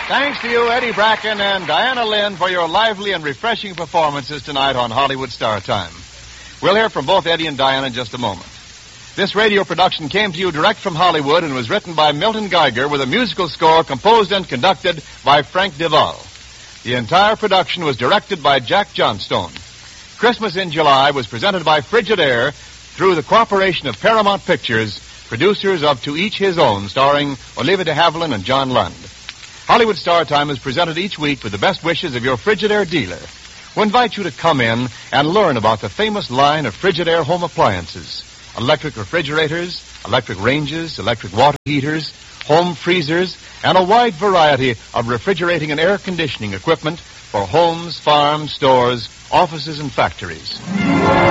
Thanks to you, Eddie Bracken and Diana Lynn, for your lively and refreshing performances tonight on Hollywood Star Time. We'll hear from both Eddie and Diana in just a moment. This radio production came to you direct from Hollywood and was written by Milton Geiger with a musical score composed and conducted by Frank Duvall. The entire production was directed by Jack Johnstone. Christmas in July was presented by Frigidaire through the cooperation of Paramount Pictures, producers of To Each His Own, starring Olivia de Havilland and John Lund. Hollywood Star Time is presented each week with the best wishes of your Frigidaire dealer. We invite you to come in and learn about the famous line of Frigidaire home appliances. Electric refrigerators, electric ranges, electric water heaters, home freezers, and a wide variety of refrigerating and air conditioning equipment for homes, farms, stores, offices, and factories.